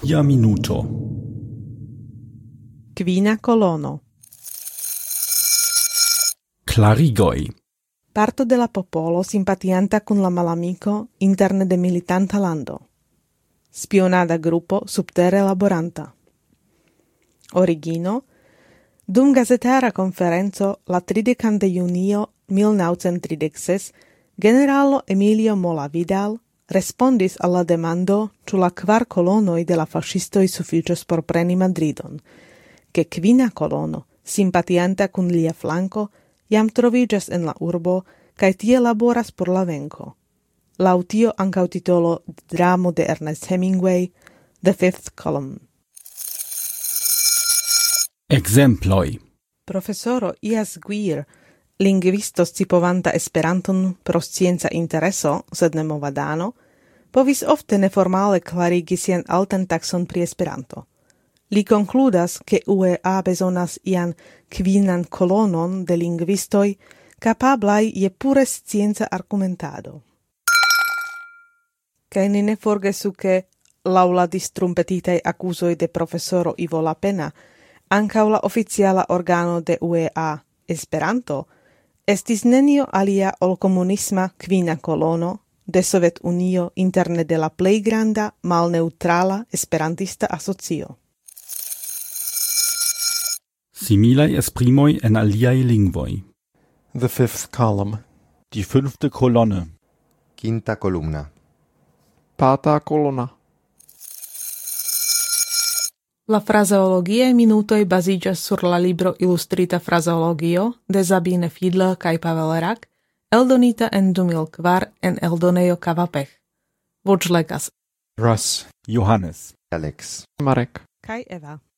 Ia minuto. Kvina kolono. Clarigoi. Parto de la popolo simpatianta kun la malamiko interne de militanta lando. Spionada gruppo subterre laboranta. Origino: dum gazetara conferenzo la 30 de junio 1936 generalo Emilio Mola Vidal respondis alla demando ĉu la 4 kolonoj de la faŝistoj sufiĉos por preni Madridon, ke kvina kolono, simpatianta kun lia flanko, jam troviĝas en la urbo kaj tie laboras por la venko. Laŭ tio ankaŭ titolo de dramo de Ernest Hemingway, The Fifth Column. Exemploi. Profesoro Ias Guir, lingvisto scipovanta Esperanton pro scienca intereso, sed ne movadano, povis ofte neformale klarigi sian altan taxon pri Esperanto. Li konkludas, ke UEA bezonas ian kvinan kolonon de lingvistoj kapablaj je pure scienca argumentado. Kaj ni ne forgesu, ke laŭ la distrumpetitaj akuzoj de profesoro Ivo Lapena, ankaŭ la oficiala organo de UEA, Esperanto, estis nenio alia ol komunisma kvina kolono de Sovetunio interne de la plej granda malneŭtrala esperantista asocio. Similai esprimoi en aliai lingvoi. The fifth column. Die 5. Kolonne. Quinta columna. Pátá kolona. La frazeologiae minutoj baziĝas sur la libro Ilustrita frazeologio de Sabine Fiedler kaj Pavel Rak, eldonita en 2004 en eldonejo Kavapech. Voĉlegas Russ. Johannes. Alex. Marek. kaj Eva.